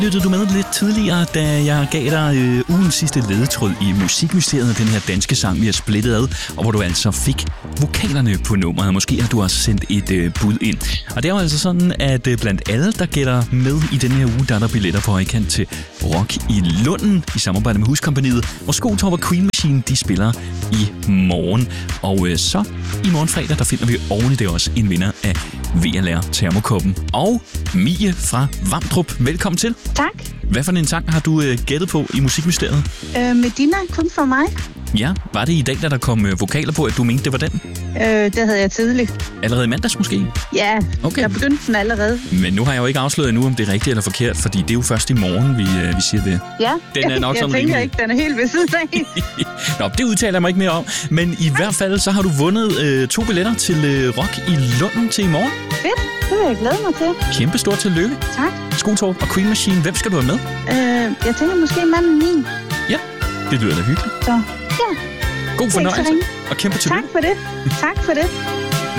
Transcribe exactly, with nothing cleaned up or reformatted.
Lyttede du med lidt tidligere, da jeg gav dig øh, ugens sidste ledetråd i Musikmysteriet, den her danske sang, vi har splittet ad, og hvor du altså fik vokalerne på nummeret. Måske har du også sendt et øh, bud ind. Og det er jo altså sådan, at øh, blandt alle, der gætter med i denne her uge, der er der billetter på højkant til Rock i Lunden i samarbejde med Huskompagniet, hvor Skotop og Queen Machine, de spiller i morgen. Og øh, så i morgen fredag, der finder vi oven i det også en vinder af V L R Termokoppen. Og Mie fra Vamdrup, velkommen til. Tak. Hvad for en sang har du øh, gættet på i Musikmysteriet? Øh, Medina, kun for mig. Ja, var det i dag, da der kom øh, vokaler på, at du mente, det var den? Øh, det havde jeg tidligt. Allerede i mandags måske? Ja, okay. Jeg begyndte den allerede. Men nu har jeg jo ikke afsløret endnu, om det er rigtigt eller forkert, fordi det er jo først i morgen, vi, øh, vi siger det. Ja, den er nok jeg sådan tænker rimelig. ikke, den er helt ved siden af. Nå, det udtaler jeg mig ikke mere om. Men i hvert fald, så har du vundet øh, to billetter til øh, Rock i Lunden til i morgen. Fedt, det vil jeg glæde mig til. Kæmpe stort tillykke. Tak. Skotop og Queen Machine, hvem skal du have med? Øh, jeg tænker måske manden min. Ja, det lyder da hyggeligt. Så, ja. God fornøjelse og kæmpe tillykke. Tak for det. Tak for det.